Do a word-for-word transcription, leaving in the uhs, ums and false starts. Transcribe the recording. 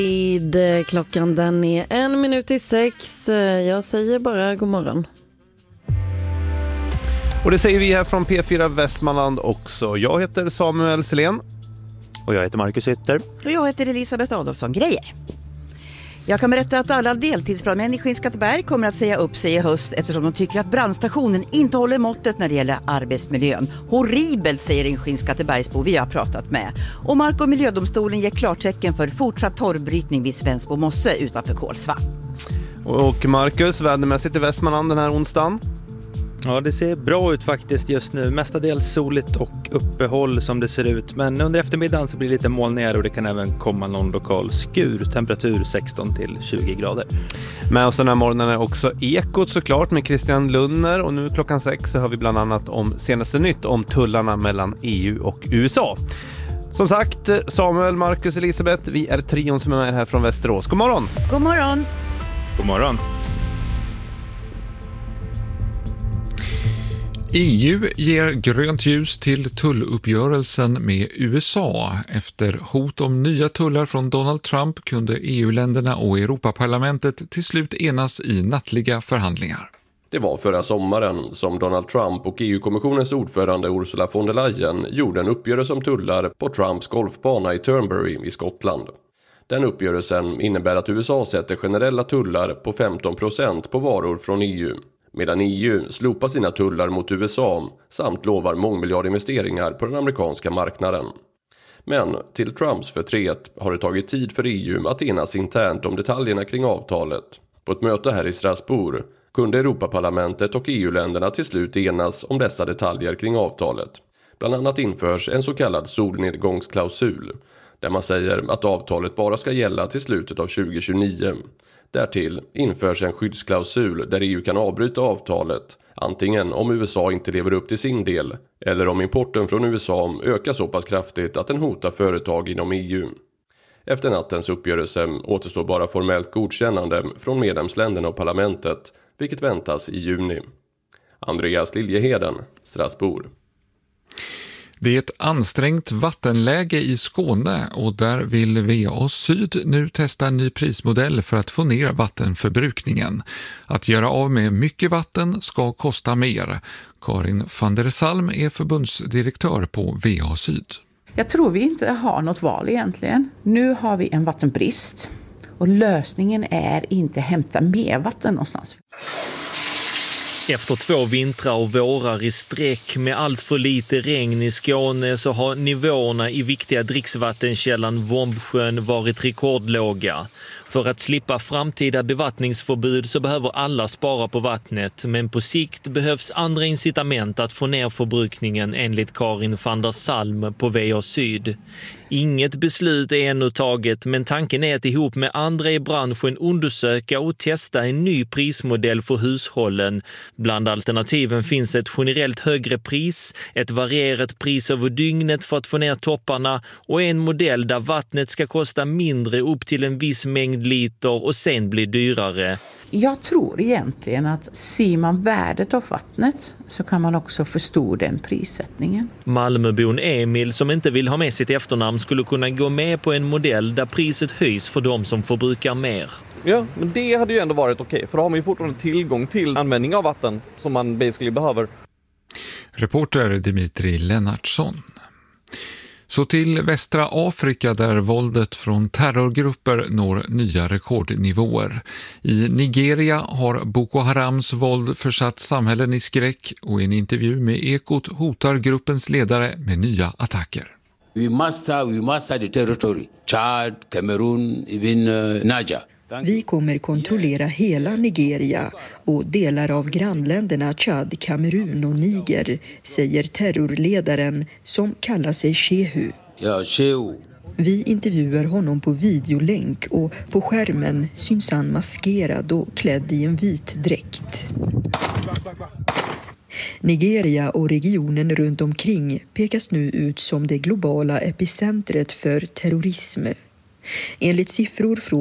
Vid klockan den är en minut i sex. Jag säger bara god morgon. Och det säger vi här från P fyra Västmanland också. Jag heter Samuel Selén. Och jag heter Marcus Ytter. Och jag heter Elisabeth Adolfsson Grejer. Jag kan berätta att alla deltidsbrandmän i Skinnskatteberg kommer att säga upp sig i höst eftersom de tycker att brandstationen inte håller måttet när det gäller arbetsmiljön. Horribelt, säger en Skinnskattebergsbo vi har pratat med. Och Mark- och miljödomstolen ger klartecken för fortsatt torvbrytning vid Svensbo mosse utanför Kolsva. Och Marcus, vädermässigt i Västmanland den här onsdagen? Ja, det ser bra ut faktiskt just nu. Mestadels soligt och uppehåll som det ser ut. Men under eftermiddagen så blir det lite molnigare och det kan även komma någon lokal skur. Temperatur sexton till tjugo grader. Med oss den här morgonen är också Ekot såklart med Christian Lunner. Och nu klockan sex så hör vi bland annat om senaste nytt om tullarna mellan E U och U S A. Som sagt, Samuel, Marcus, Elisabeth, vi är trion som är med här från Västerås. God morgon! God morgon! God morgon! E U ger grönt ljus till tulluppgörelsen med U S A. Efter hot om nya tullar från Donald Trump kunde E U-länderna och Europaparlamentet till slut enas i nattliga förhandlingar. Det var förra sommaren som Donald Trump och E U-kommissionens ordförande Ursula von der Leyen gjorde en uppgörelse om tullar på Trumps golfbana i Turnberry i Skottland. Den uppgörelsen innebär att U S A sätter generella tullar på femton procent på varor från E U. Medan E U slopar sina tullar mot U S A samt lovar mångmiljardinvesteringar på den amerikanska marknaden. Men till Trumps förtret har det tagit tid för E U att enas internt om detaljerna kring avtalet. På ett möte här i Strasbourg kunde Europaparlamentet och E U-länderna till slut enas om dessa detaljer kring avtalet. Bland annat införs en så kallad solnedgångsklausul där man säger att avtalet bara ska gälla till slutet av tjugo tjugonio. Därtill införs en skyddsklausul där E U kan avbryta avtalet, antingen om U S A inte lever upp till sin del eller om importen från U S A ökar så pass kraftigt att den hotar företag inom E U. Efter nattens uppgörelse återstår bara formellt godkännande från medlemsländerna och parlamentet, vilket väntas i juni. Andreas Liljeheden, Strasbourg. Det är ett ansträngt vattenläge i Skåne och där vill V A Syd nu testa en ny prismodell för att få ner vattenförbrukningen. Att göra av med mycket vatten ska kosta mer. Karin van der Salm är förbundsdirektör på V A Syd. Jag tror vi inte har något val egentligen. Nu har vi en vattenbrist och lösningen är inte hämta mer vatten någonstans. Efter två vintrar och vårar i sträck med allt för lite regn i Skåne så har nivåerna i viktiga dricksvattenkällan Vombsjön varit rekordlåga. För att slippa framtida bevattningsförbud så behöver alla spara på vattnet, men på sikt behövs andra incitament att få ner förbrukningen enligt Karin van der Salm på V A Syd. Inget beslut är ännu taget, men tanken är att ihop med andra i branschen undersöka och testa en ny prismodell för hushållen. Bland alternativen finns ett generellt högre pris, ett varierat pris över dygnet för att få ner topparna och en modell där vattnet ska kosta mindre upp till en viss mängd liter och sen bli dyrare. Jag tror egentligen att ser man värdet av vattnet så kan man också förstå den prissättningen. Malmöbon Emil som inte vill ha med sitt efternamn skulle kunna gå med på en modell där priset höjs för de som förbrukar mer. Ja, men det hade ju ändå varit okej, för då har man ju fortfarande tillgång till användning av vatten som man basically behöver. Reporter Dimitri Lennartsson. Så till västra Afrika där våldet från terrorgrupper når nya rekordnivåer. I Nigeria har Boko Harams våld försatt samhällen i skräck och i en intervju med Ekot hotar gruppens ledare med nya attacker. We master, we master the territory. Chad, Cameroon, even uh, Niger. Vi kommer kontrollera hela Nigeria och delar av grannländerna Chad, Kamerun och Niger, säger terrorledaren som kallar sig Shehu. Ja, Shehu. Vi intervjuar honom på videolänk och på skärmen syns han maskerad och klädd i en vit dräkt. Nigeria och regionen runt omkring pekas nu ut som det globala epicentret för terrorism. Enligt siffror från